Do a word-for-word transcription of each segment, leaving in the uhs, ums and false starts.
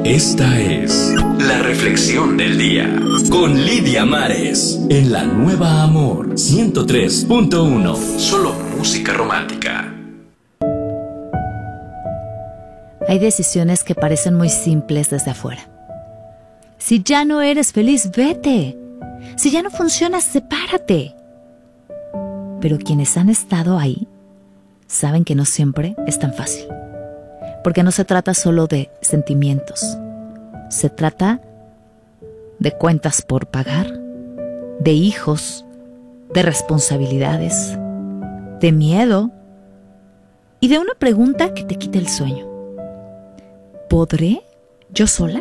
Esta es la reflexión del día con Lidia Mares en la Nueva Amor ciento tres punto uno. Solo música romántica. Hay decisiones que parecen muy simples desde afuera. Si ya no eres feliz, vete. Si ya no funcionas, sepárate. Pero quienes han estado ahí saben que no siempre es tan fácil. Porque no se trata solo de sentimientos. Se trata de cuentas por pagar, de hijos, de responsabilidades, de miedo y de una pregunta que te quita el sueño. ¿Podré yo sola?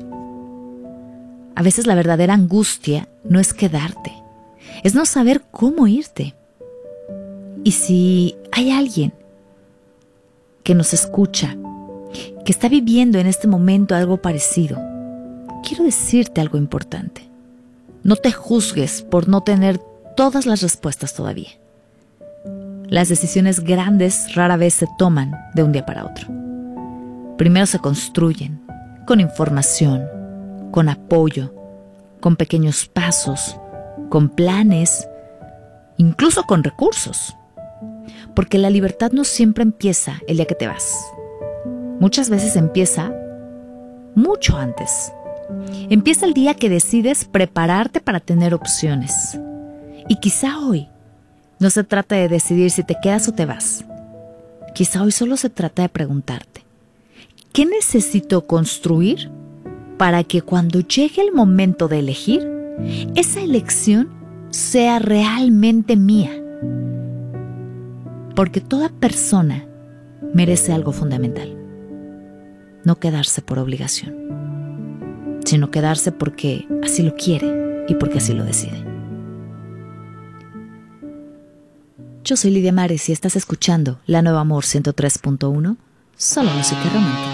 A veces la verdadera angustia no es quedarte, es no saber cómo irte. Y si hay alguien que nos escucha, que está viviendo en este momento algo parecido, quiero decirte algo importante. No te juzgues por no tener todas las respuestas todavía. Las decisiones grandes rara vez se toman de un día para otro. Primero se construyen con información, con apoyo, con pequeños pasos, con planes, incluso con recursos. Porque la libertad no siempre empieza el día que te vas. Muchas veces empieza mucho antes. Empieza el día que decides prepararte para tener opciones. Y quizá hoy no se trata de decidir si te quedas o te vas. Quizá hoy solo se trata de preguntarte, ¿qué necesito construir para que cuando llegue el momento de elegir, esa elección sea realmente mía? Porque toda persona merece algo fundamental. No quedarse por obligación, sino quedarse porque así lo quiere y porque así lo decide. Yo soy Lidia Mares y estás escuchando La Nueva Amor ciento tres punto uno, solo música romántica.